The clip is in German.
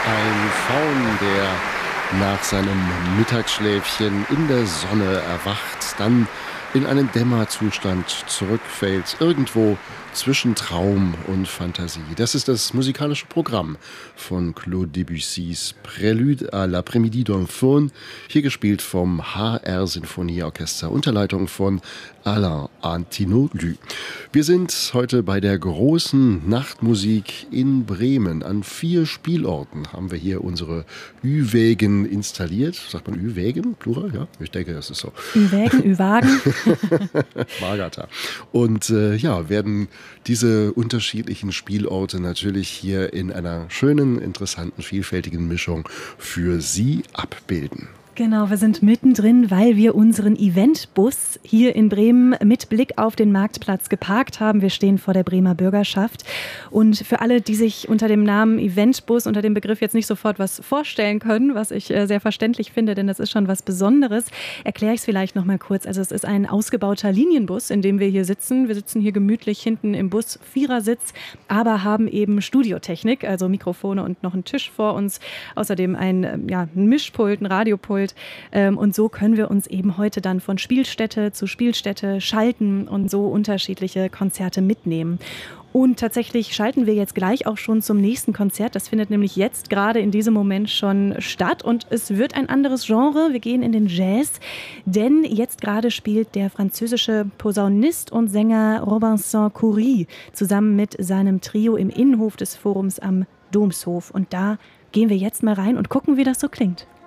Ein Faun, der nach seinem Mittagsschläfchen in der Sonne erwacht, dann in einen Dämmerzustand zurückfällt, irgendwo zwischen Traum und Fantasie. Das ist das musikalische Programm von Claude Debussys Prélude à l'après-midi d'un faune, hier gespielt vom HR Sinfonieorchester unter Leitung von Alain Antinolu. Wir sind heute bei der großen Nachtmusik in Bremen. An 4 Spielorten haben wir hier unsere Ü-Wägen installiert. Sagt man Ü-Wägen? Plural? Ja, ich denke, das ist so. Ü-Wägen, Ü-Wagen. Margata. Und werden diese unterschiedlichen Spielorte natürlich hier in einer schönen, interessanten, vielfältigen Mischung für Sie abbilden. Genau, wir sind mittendrin, weil wir unseren Eventbus hier in Bremen mit Blick auf den Marktplatz geparkt haben. Wir stehen vor der Bremer Bürgerschaft. Und für alle, die sich unter dem Namen Eventbus, unter dem Begriff jetzt nicht sofort was vorstellen können, was ich sehr verständlich finde, denn das ist schon was Besonderes, erkläre ich es vielleicht noch mal kurz. Also es ist ein ausgebauter Linienbus, in dem wir hier sitzen. Wir sitzen hier gemütlich hinten im Bus, Vierersitz, aber haben eben Studiotechnik, also Mikrofone und noch einen Tisch vor uns. Außerdem ein Mischpult, ein Radiopult. Und so können wir uns eben heute dann von Spielstätte zu Spielstätte schalten und so unterschiedliche Konzerte mitnehmen. Und tatsächlich schalten wir jetzt gleich auch schon zum nächsten Konzert. Das findet nämlich jetzt gerade in diesem Moment schon statt. Und es wird ein anderes Genre. Wir gehen in den Jazz. Denn jetzt gerade spielt der französische Posaunist und Sänger Robinson Coury zusammen mit seinem Trio im Innenhof des Forums am Domshof. Und da gehen wir jetzt mal rein und gucken, wie das so klingt.